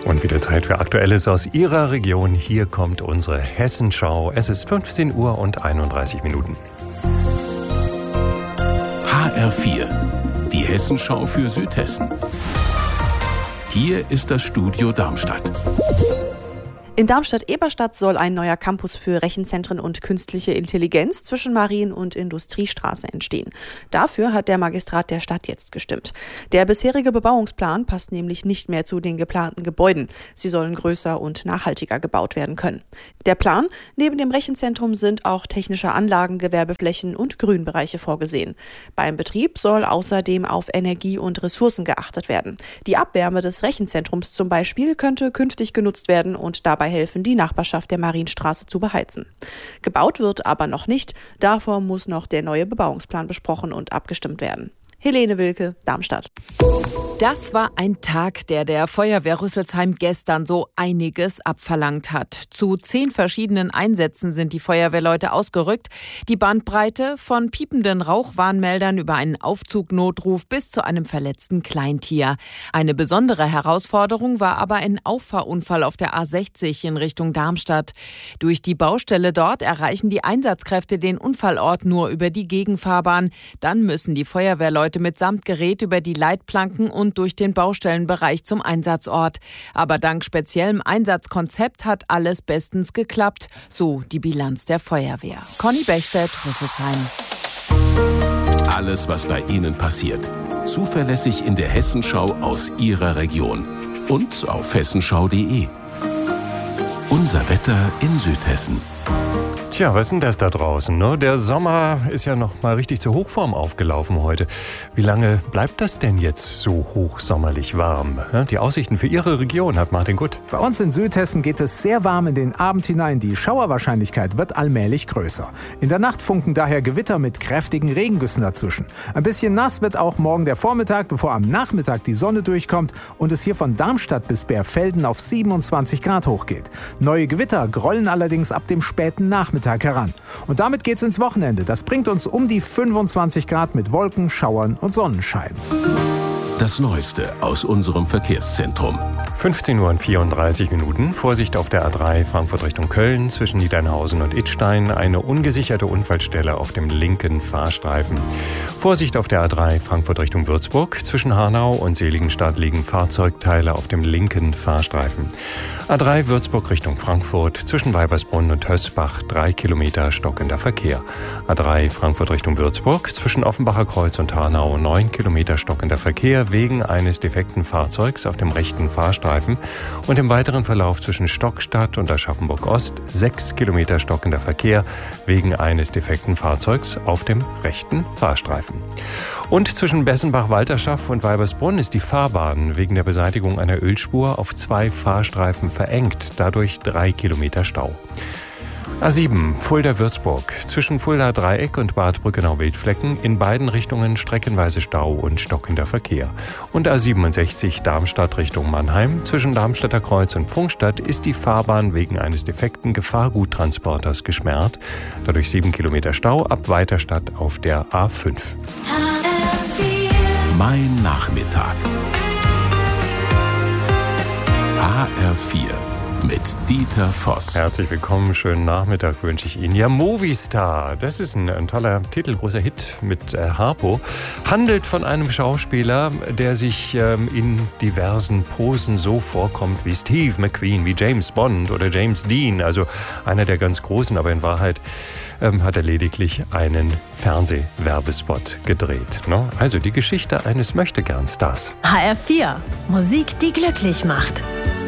Und wieder Zeit für Aktuelles aus Ihrer Region. Hier kommt unsere Hessenschau. Es ist 15 Uhr und 31 Minuten. HR4, die Hessenschau für Südhessen. Hier ist das Studio Darmstadt. In Darmstadt-Eberstadt soll ein neuer Campus für Rechenzentren und künstliche Intelligenz zwischen Marien- und Industriestraße entstehen. Dafür hat der Magistrat der Stadt jetzt gestimmt. Der bisherige Bebauungsplan passt nämlich nicht mehr zu den geplanten Gebäuden. Sie sollen größer und nachhaltiger gebaut werden können. Der Plan: neben dem Rechenzentrum sind auch technische Anlagen, Gewerbeflächen und Grünbereiche vorgesehen. Beim Betrieb soll außerdem auf Energie und Ressourcen geachtet werden. Die Abwärme des Rechenzentrums zum Beispiel könnte künftig genutzt werden und dabei helfen, die Nachbarschaft der Marienstraße zu beheizen. Gebaut wird aber noch nicht. Davor muss noch der neue Bebauungsplan besprochen und abgestimmt werden. Helene Wilke, Darmstadt. Das war ein Tag, der Feuerwehr Rüsselsheim gestern so einiges abverlangt hat. Zu 10 verschiedenen Einsätzen sind die Feuerwehrleute ausgerückt. Die Bandbreite von piependen Rauchwarnmeldern über einen Aufzugnotruf bis zu einem verletzten Kleintier. Eine besondere Herausforderung war aber ein Auffahrunfall auf der A60 in Richtung Darmstadt. Durch die Baustelle dort erreichen die Einsatzkräfte den Unfallort nur über die Gegenfahrbahn. Dann müssen die Feuerwehrleute mitsamt Gerät über die Leitplanken und durch den Baustellenbereich zum Einsatzort. Aber dank speziellem Einsatzkonzept hat alles bestens geklappt. So die Bilanz der Feuerwehr. Conny Bechstedt, Rüsselsheim. Alles, was bei Ihnen passiert. Zuverlässig in der Hessenschau aus Ihrer Region. Und auf hessenschau.de. Unser Wetter in Südhessen. Tja, was ist denn das da draußen, ne? Der Sommer ist ja noch mal richtig zur Hochform aufgelaufen heute. Wie lange bleibt das denn jetzt so hochsommerlich warm? Die Aussichten für Ihre Region hat Martin Gutt. Bei uns in Südhessen geht es sehr warm in den Abend hinein. Die Schauerwahrscheinlichkeit wird allmählich größer. In der Nacht funken daher Gewitter mit kräftigen Regengüssen dazwischen. Ein bisschen nass wird auch morgen der Vormittag, bevor am Nachmittag die Sonne durchkommt und es hier von Darmstadt bis Bärfelden auf 27 Grad hochgeht. Neue Gewitter grollen allerdings ab dem späten Nachmittag heran. Und damit geht's ins Wochenende. Das bringt uns um die 25 Grad mit Wolken, Schauern und Sonnenschein. Das Neueste aus unserem Verkehrszentrum. 15 Uhr und 34 Minuten. Vorsicht auf der A3 Frankfurt Richtung Köln zwischen Niedernhausen und Idstein. Eine ungesicherte Unfallstelle auf dem linken Fahrstreifen. Vorsicht auf der A3 Frankfurt Richtung Würzburg. Zwischen Hanau und Seligenstadt liegen Fahrzeugteile auf dem linken Fahrstreifen. A3 Würzburg Richtung Frankfurt. Zwischen Weibersbrunn und Hösbach 3 Kilometer stockender Verkehr. A3 Frankfurt Richtung Würzburg. Zwischen Offenbacher Kreuz und Hanau 9 Kilometer stockender Verkehr wegen eines defekten Fahrzeugs auf dem rechten Fahrstreifen und im weiteren Verlauf zwischen Stockstadt und Aschaffenburg-Ost 6 Kilometer stockender Verkehr wegen eines defekten Fahrzeugs auf dem rechten Fahrstreifen. Und zwischen Bessenbach-Walterschaft und Weibersbrunn ist die Fahrbahn wegen der Beseitigung einer Ölspur auf 2 Fahrstreifen verengt, dadurch 3 Kilometer Stau. A7 Fulda-Würzburg. Zwischen Fulda-Dreieck und Bad Brückenau-Wildflecken in beiden Richtungen streckenweise Stau und stockender Verkehr. Und A67 Darmstadt Richtung Mannheim. Zwischen Darmstädter Kreuz und Pfungstadt ist die Fahrbahn wegen eines defekten Gefahrguttransporters gesperrt. Dadurch 7 Kilometer Stau ab Weiterstadt auf der A5. Mein Nachmittag. HR4 mit Dieter Voss. Herzlich willkommen, schönen Nachmittag wünsche ich Ihnen. Ja, Movistar, das ist ein toller Titel, großer Hit mit Harpo. Handelt von einem Schauspieler, der sich in diversen Posen so vorkommt wie Steve McQueen, wie James Bond oder James Dean, also einer der ganz Großen, aber in Wahrheit hat er lediglich einen Fernsehwerbespot gedreht. Ne? Also die Geschichte eines Möchtegern-Stars. HR4, Musik, die glücklich macht.